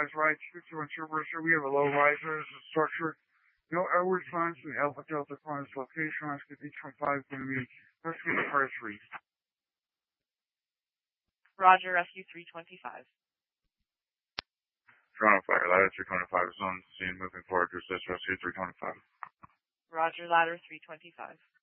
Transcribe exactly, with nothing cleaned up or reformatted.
That's right, fifty-one Super Sir. We have a low riser as a structure. No outward signs from the Alpha Delta Quantum location. I skip each from five going to be first with the first read. Roger, Rescue three twenty-five. Toronto Fire, ladder three twenty-five is on scene, moving forward to assist Rescue three twenty-five. Roger, ladder three twenty-five.